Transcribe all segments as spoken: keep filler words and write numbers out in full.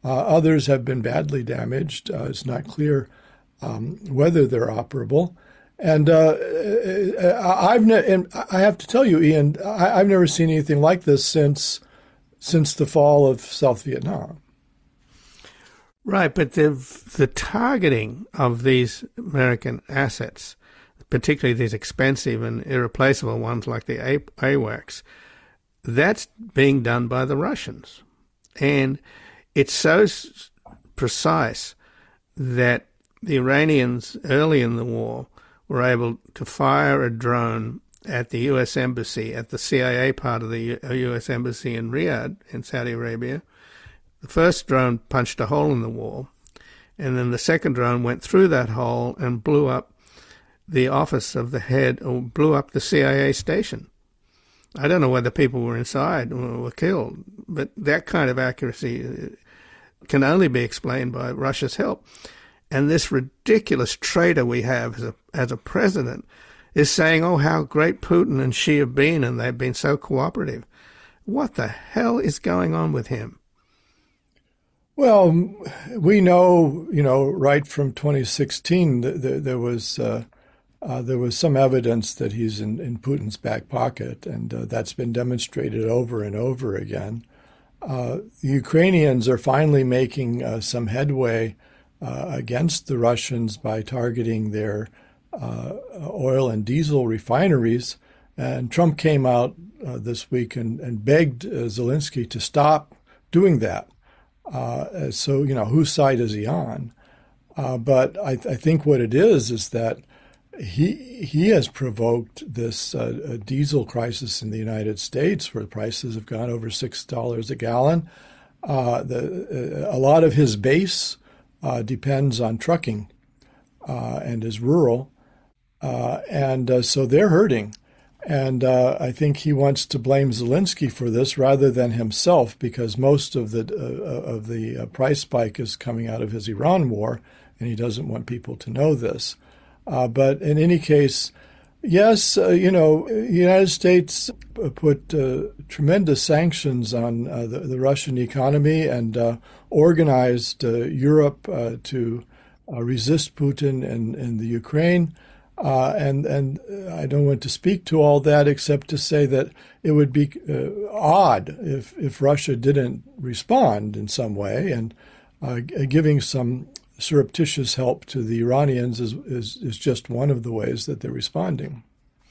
Uh, others have been badly damaged. Uh, it's not clear um, whether they're operable. And uh, I've ne- and I have to tell you, Ian, I- I've never seen anything like this since since the fall of South Vietnam. Right, but the the targeting of these American assets, particularly these expensive and irreplaceable ones like the A- AWACS, that's being done by the Russians. And it's so s- precise that the Iranians early in the war were able to fire a drone at the U S Embassy, at the C I A part of the U- U S Embassy in Riyadh in Saudi Arabia. The first drone punched a hole in the wall, and then the second drone went through that hole and blew up the office of the head, or blew up the C I A station. I don't know whether people were inside or were killed, but that kind of accuracy can only be explained by Russia's help. And this ridiculous traitor we have as a, as a president is saying, oh, how great Putin and Xi have been, and they've been so cooperative. What the hell is going on with him? Well, we know, you know, right from twenty sixteen, th- th- there was uh, uh, there was some evidence that he's in, in Putin's back pocket, and uh, that's been demonstrated over and over again. Uh, the Ukrainians are finally making uh, some headway uh, against the Russians by targeting their uh, oil and diesel refineries. And Trump came out uh, this week and, and begged uh, Zelensky to stop doing that. Uh, so, you know, whose side is he on? Uh, but I, I think what it is is that he he has provoked this uh, diesel crisis in the United States, where the prices have gone over six dollars a gallon. Uh, the, uh, a lot of his base uh, depends on trucking uh, and is rural, uh, and uh, so they're hurting. And uh, I think he wants to blame Zelensky for this rather than himself, because most of the uh, of the uh, price spike is coming out of his Iran war, and he doesn't want people to know this. Uh, but in any case, yes, uh, you know, the United States put uh, tremendous sanctions on uh, the, the Russian economy and uh, organized uh, Europe uh, to uh, resist Putin in, in the Ukraine. Uh, and and I don't want to speak to all that except to say that it would be uh, odd if, if Russia didn't respond in some way, and uh, giving some surreptitious help to the Iranians is, is, is just one of the ways that they're responding.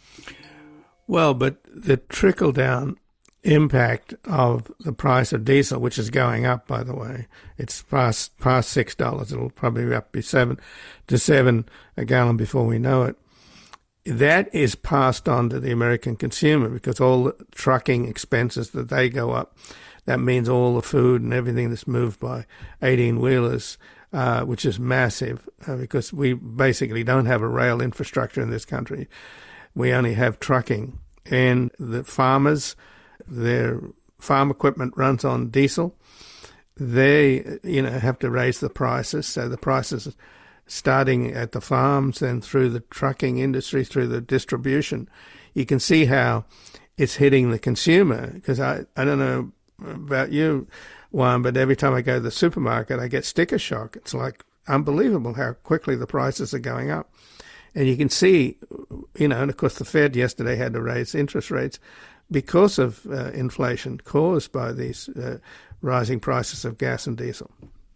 Well, but the trickle-down impact of the price of diesel, which is going up, by the way, it's past past six dollars. It'll probably be up to seven to seven a gallon before we know it. That is passed on to the American consumer, because all the trucking expenses that they go up, that means all the food and everything that's moved by eighteen-wheelers, uh, which is massive, uh, because we basically don't have a rail infrastructure in this country. We only have trucking. And the farmers, their farm equipment runs on diesel. They, you know, have to raise the prices. So the prices starting at the farms and through the trucking industry, through the distribution, you can see how it's hitting the consumer. Because I, I don't know about you, Juan, but every time I go to the supermarket, I get sticker shock. It's like unbelievable how quickly the prices are going up. And you can see, you know, and of course the Fed yesterday had to raise interest rates because of uh, inflation caused by these uh, rising prices of gas and diesel.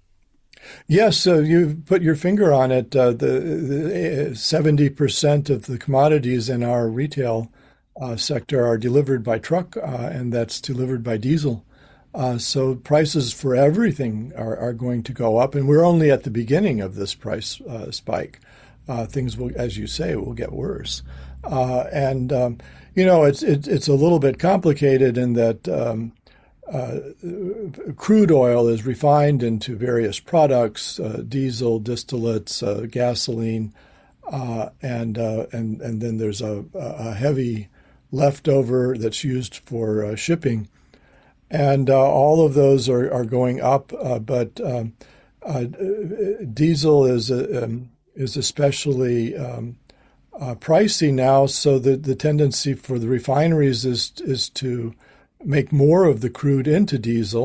Yes, uh, you put your finger on it. Uh, the, the seventy percent of the commodities in our retail uh, sector are delivered by truck, uh, and that's delivered by diesel. Uh, so prices for everything are, are going to go up, and we're only at the beginning of this price uh, spike. Uh, things will, as you say, will get worse. Uh, and, um, you know, it's, it, it's a little bit complicated in that um, uh, crude oil is refined into various products, uh, diesel, distillates, uh, gasoline, uh, and, uh, and, and then there's a, a heavy leftover that's used for uh, shipping. And uh, all of those are, are going up, uh, but um, uh, diesel is a, um, is especially um, uh, pricey now, so the, the tendency for the refineries is is to make more of the crude into diesel,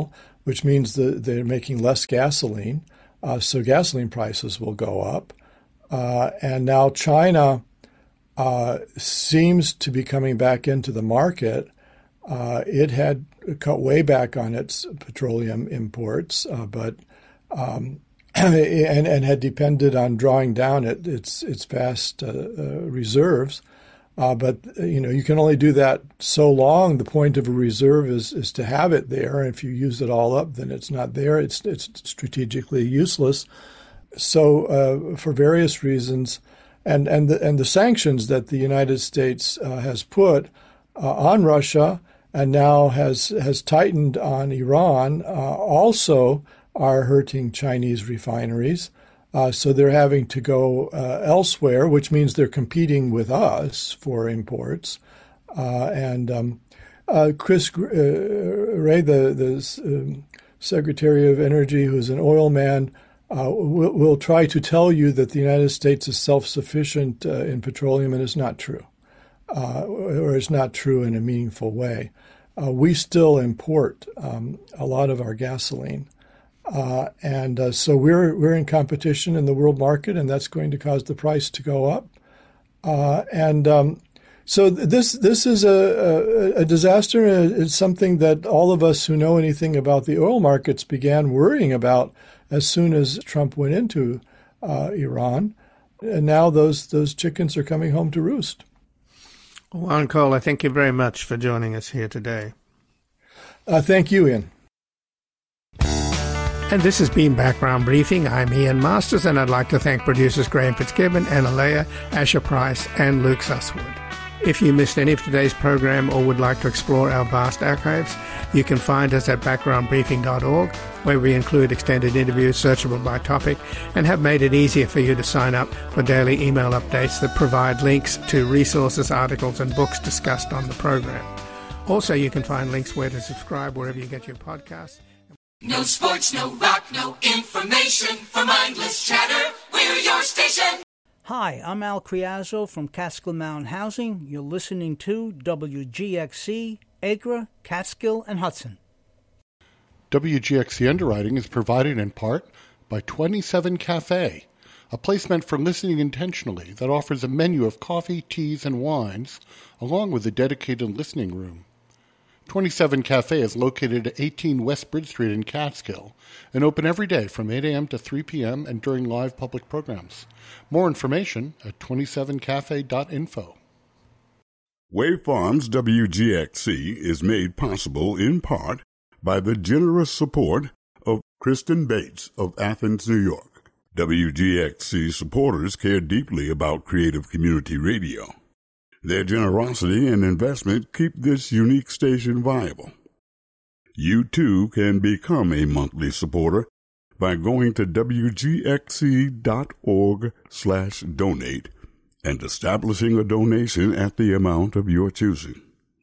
which means that they're making less gasoline. Uh, so gasoline prices will go up. Uh, and now China uh, seems to be coming back into the market. Uh, it had cut way back on its petroleum imports, uh, but um, and, and had depended on drawing down it, its its vast uh, uh, reserves. Uh, but you know, you can only do that so long. The point of a reserve is is to have it there. And if you use it all up, then it's not there. It's it's strategically useless. So uh, for various reasons, and and the and the sanctions that the United States uh, has put uh, on Russia and now has has tightened on Iran uh, also are hurting Chinese refineries. Uh, so they're having to go uh, elsewhere, which means they're competing with us for imports. Uh, and um, uh, Chris uh, Wray, the, the um, Secretary of Energy, who's an oil man, uh, will, will try to tell you that the United States is self-sufficient uh, in petroleum, and it's not true, uh, or it's not true in a meaningful way. Uh, we still import um, a lot of our gasoline. Uh, and uh, so we're we're in competition in the world market, and that's going to cause the price to go up. Uh, and um, so this this is a, a, a disaster. It's something that all of us who know anything about the oil markets began worrying about as soon as Trump went into uh, Iran. And now those those chickens are coming home to roost. Juan Cole, I thank you very much for joining us here today. Uh, thank you, Ian. And this has been Background Briefing. I'm Ian Masters, and I'd like to thank producers Graham Fitzgibbon, Anna Leah, Asher Price, and Luke Susswood. If you missed any of today's program or would like to explore our vast archives, you can find us at background briefing dot org, where we include extended interviews searchable by topic and have made it easier for you to sign up for daily email updates that provide links to resources, articles, and books discussed on the program. Also, you can find links where to subscribe wherever you get your podcasts. No sports, no rock, no information. For mindless chatter, we're your station. Hi, I'm Al Criazzo from Catskill Mountain Housing. You're listening to W G X C, Agra, Catskill, and Hudson. W G X C underwriting is provided in part by twenty-seven Cafe, a place meant for listening intentionally that offers a menu of coffee, teas, and wines, along with a dedicated listening room. twenty-seven Cafe is located at eighteen West Bridge Street in Catskill and open every day from eight a.m. to three p.m. and during live public programs. More information at twenty-seven cafe dot info. Wave Farms W G X C is made possible in part by the generous support of Kristen Bates of Athens, New York. W G X C supporters care deeply about Creative Community Radio. Their generosity and investment keep this unique station viable. You, too, can become a monthly supporter by going to W G X C dot org slash donate and establishing a donation at the amount of your choosing.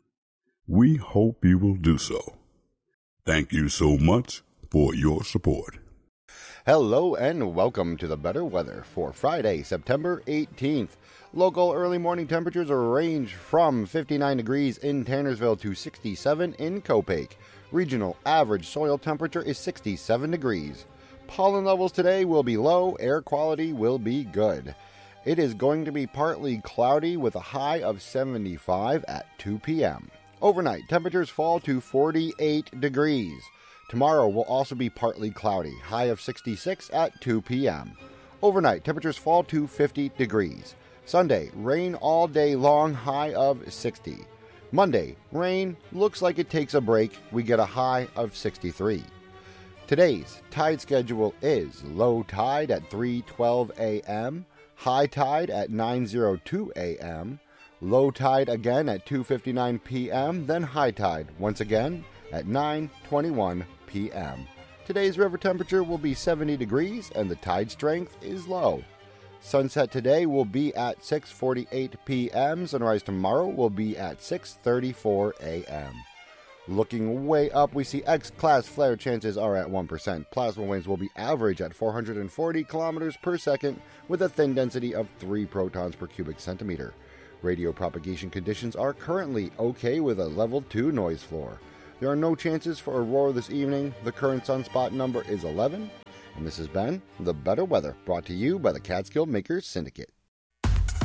We hope you will do so. Thank you so much for your support. Hello and welcome to the better weather for Friday, September eighteenth. Local early morning temperatures range from fifty-nine degrees in Tannersville to sixty-seven in Copake. Regional average soil temperature is sixty-seven degrees. Pollen levels today will be low, air quality will be good. It is going to be partly cloudy with a high of seventy-five at two p.m. Overnight, temperatures fall to forty-eight degrees. Tomorrow will also be partly cloudy, high of sixty-six at two p.m. Overnight, temperatures fall to fifty degrees. Sunday, rain all day long, high of sixty. Monday, rain, looks like it takes a break, we get a high of sixty-three. Today's tide schedule is low tide at three twelve a.m., high tide at nine oh two a.m., low tide again at two fifty-nine p.m., then high tide once again at nine twenty-one p.m. Today's river temperature will be seventy degrees and the tide strength is low. Sunset today will be at six forty-eight p.m. Sunrise tomorrow will be at six thirty-four a.m. Looking way up, we see X-class flare chances are at one percent. Plasma winds will be average at four hundred forty kilometers per second with a thin density of three protons per cubic centimeter. Radio propagation conditions are currently okay with a level two noise floor. There are no chances for aurora this evening. The current sunspot number is eleven. And this has been The Better Weather, brought to you by the Catskill Makers Syndicate.